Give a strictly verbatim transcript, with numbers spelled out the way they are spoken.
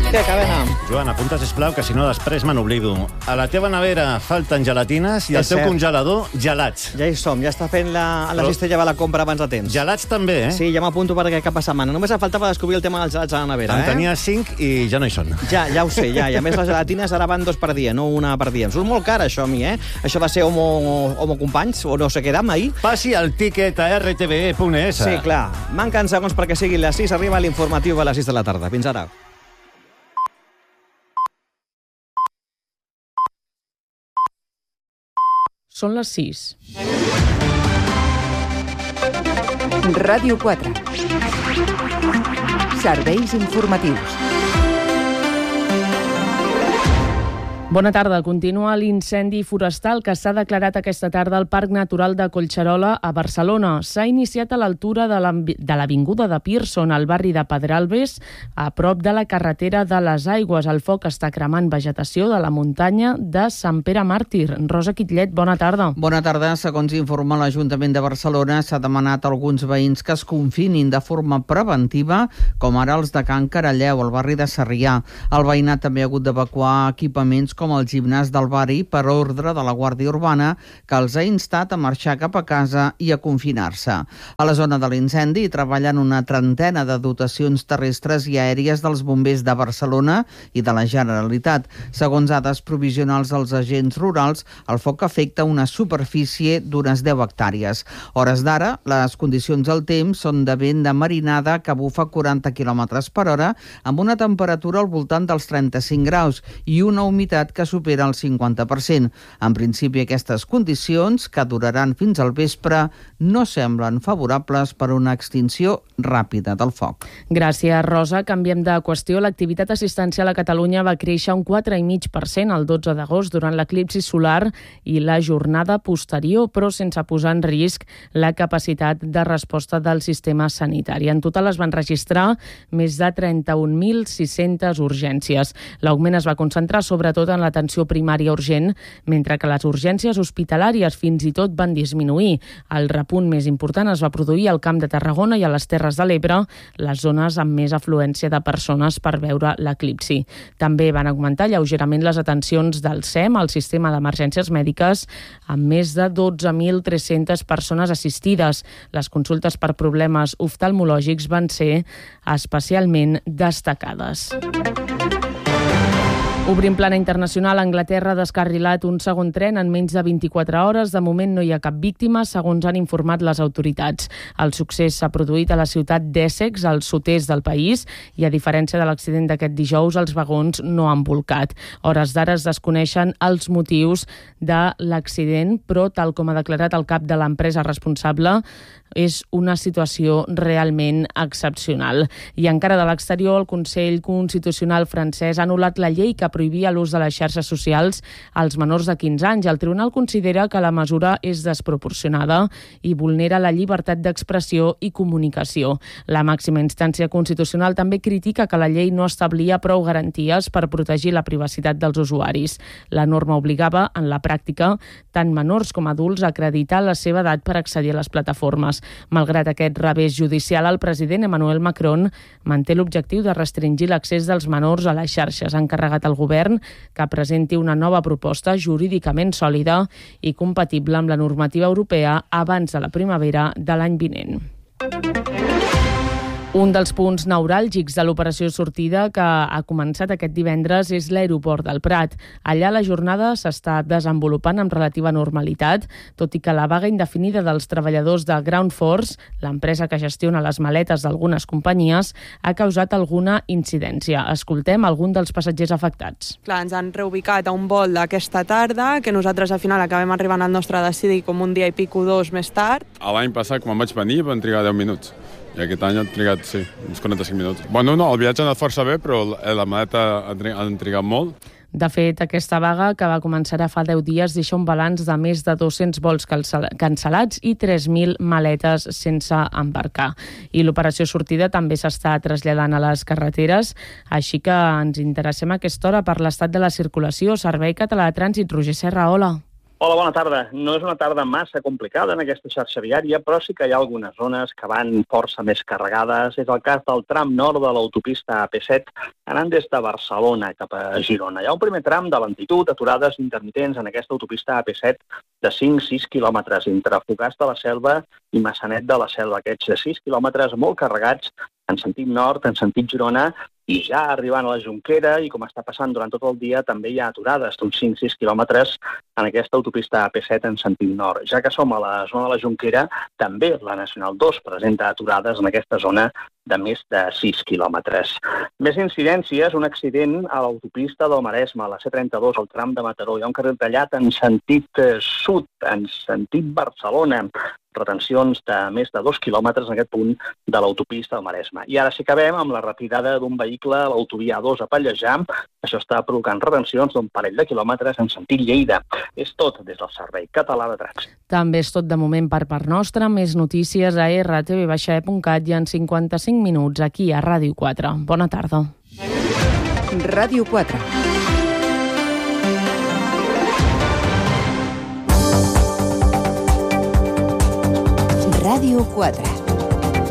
Què, Cadena? Joan, apunta, sisplau, que si no després me n'oblido. A la teva nevera falten gelatines i al És teu cert. congelador, gelats. Ja hi som, ja està fent la, la Però- cistella de la compra abans de temps. Gelats també, eh? Sí, ja m'apunto perquè cap setmana. Només em faltava descobrir el tema dels gelats a la nevera, En eh? tenia cinc i ja no hi són. Ja, ja ho sé, ja. I a més les gelatines ara van dos per dia, no una per dia. Em surt molt car, això, a mi, eh? Això va ser Homo, homo Companys, o no sé què era, ahir. Passi el tiquet a r t v e punt e s. Sí, clar. Manquen segons perquè siguin les sis, arriba l'informatiu a les sis de la tarda. Fins ara. Són les sis. Ràdio quatre. Serveis informatius. Bona tarda. Continua l'incendi forestal que s'ha declarat aquesta tarda al Parc Natural de Collserola a Barcelona. S'ha iniciat a l'altura de l'Avinguda de Pearson, al barri de Pedralbes, a prop de la carretera de les Aigües. El foc està cremant vegetació de la muntanya de Sant Pere Màrtir. Rosa Quitlet, bona tarda. Bona tarda. Segons informa l'Ajuntament de Barcelona, s'ha demanat a alguns veïns que es confinin de forma preventiva, com ara els de Can Caralleu, al barri de Sarrià. El veïnat també ha hagut d'evacuar equipaments com el gimnàs del barri per ordre de la Guàrdia Urbana, que els ha instat a marxar cap a casa i a confinar-se. A la zona de l'incendi treballen una trentena de dotacions terrestres i aèries dels bombers de Barcelona i de la Generalitat. Segons dades provisionals dels agents rurals, el foc afecta una superfície d'unes deu hectàrees. Hores d'ara, les condicions del temps són de vent de marinada que bufa quaranta quilòmetres per hora, amb una temperatura al voltant dels trenta-cinc graus i una humitat que supera el cinquanta per cent. En principi, aquestes condicions, que duraran fins al vespre, no semblen favorables per a una extinció ràpida del foc. Gràcies, Rosa. Canviem de qüestió. L'activitat assistencial a Catalunya va créixer un quatre coma cinc per cent el dotze d'agost durant l'eclipsi solar i la jornada posterior, però sense posar en risc la capacitat de resposta del sistema sanitari. En total es van registrar més de trenta-un mil sis-centes urgències. L'augment es va concentrar sobretot en l'atenció primària urgent, mentre que les urgències hospitalàries fins i tot van disminuir. El repunt més important es va produir al Camp de Tarragona i a les Terres de l'Ebre, les zones amb més afluència de persones per veure l'eclipsi. També van augmentar lleugerament les atencions del S E M, el Sistema d'Emergències Mèdiques, amb més de dotze mil tres-centes persones assistides. Les consultes per problemes oftalmològics van ser especialment destacades. Obrim plana internacional. Anglaterra ha descarrilat un segon tren en menys de vint-i-quatre hores. De moment no hi ha cap víctima, segons han informat les autoritats. El succés s'ha produït a la ciutat d'Essex, al sud-est del país, i a diferència de l'accident d'aquest dijous, els vagons no han volcat. Hores d'ara es desconeixen els motius de l'accident, però, tal com ha declarat el cap de l'empresa responsable, és una situació realment excepcional. I encara de l'exterior, el Consell Constitucional francès ha anul·lat la llei que prohibia l'ús de les xarxes socials als menors de quinze anys. El tribunal considera que la mesura és desproporcionada i vulnera la llibertat d'expressió i comunicació. La màxima instància constitucional també critica que la llei no establia prou garanties per protegir la privacitat dels usuaris. La norma obligava, en la pràctica, tant menors com adults a acreditar la seva edat per accedir a les plataformes. Malgrat aquest revés judicial, el president Emmanuel Macron manté l'objectiu de restringir l'accés dels menors a les xarxes. Ha encarregat al govern que presenti una nova proposta jurídicament sòlida i compatible amb la normativa europea abans de la primavera de l'any vinent. Un dels punts neuràlgics de l'operació sortida que ha començat aquest divendres és l'aeroport del Prat. Allà la jornada s'està desenvolupant amb relativa normalitat, tot i que la vaga indefinida dels treballadors de Ground Force, l'empresa que gestiona les maletes d'algunes companyies, ha causat alguna incidència. Escoltem algun dels passatgers afectats. Clar, ens han reubicat a un vol d'aquesta tarda, que nosaltres al final acabem arribant al nostre destí com un dia i pico dos més tard. L'any passat, quan vaig venir, van trigar deu minuts. I aquest any han trigat, sí, uns quaranta-cinc minuts. Bueno, no, el viatge ha anat força bé, però la maleta han trigat molt. De fet, aquesta vaga, que va començar fa deu dies, deixa un balanç de més de dos-cents vols cancel·lats i tres mil maletes sense embarcar. I l'operació sortida també s'està traslladant a les carreteres, així que ens interessem a aquesta hora per l'estat de la circulació. Servei Català de Trànsit, Roger Serra, hola. Hola, bona tarda. No és una tarda massa complicada en aquesta xarxa viària, però sí que hi ha algunes zones que van força més carregades. És el cas del tram nord de l'autopista A P set, anant des de Barcelona cap a Girona. Hi ha un primer tram de lentitud, aturades intermitents en aquesta autopista A P set de cinc a sis quilòmetres entre Fogars de la Selva i Massanet de la Selva. Aquests sis quilòmetres molt carregats en sentit nord, en sentit Girona, i ja arribant a la Jonquera, i com està passant durant tot el dia, també hi ha aturades d'uns cinc a sis quilòmetres en aquesta autopista A P set en sentit nord. Ja que som a la zona de la Jonquera, també la Nacional dos presenta aturades en aquesta zona de més de sis quilòmetres. Més incidències, un accident a l'autopista del Maresme, a la C trenta-dos, al tram de Mataró. Hi ha un carril tallat en sentit sud, en sentit Barcelona. Retencions de més de dos quilòmetres en aquest punt de l'autopista del Maresme. I ara sí que acabem amb la retirada d'un vehicle a l'autovia A dos a Pallejà. Això està provocant retencions d'un parell de quilòmetres en sentit Lleida. És tot des del Servei Català de Trànsit. També és tot de moment per part nostra. Més notícies a erre te ve baixa e punt cat i en cinquanta-cinc minuts aquí a Ràdio quatre. Bona tarda. Ràdio quatre. Ràdio quatre.